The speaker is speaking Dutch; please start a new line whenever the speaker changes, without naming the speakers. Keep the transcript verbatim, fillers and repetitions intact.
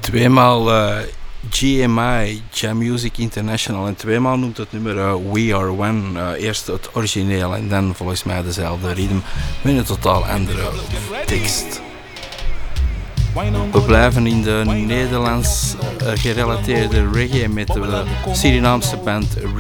Tweemaal uh, G M I, Jam Music International, en tweemaal noemt het nummer uh, We Are One. Uh, eerst het origineel en dan volgens mij dezelfde ritme met een totaal andere tekst. We blijven in de Nederlands uh, gerelateerde reggae met de Surinaamse band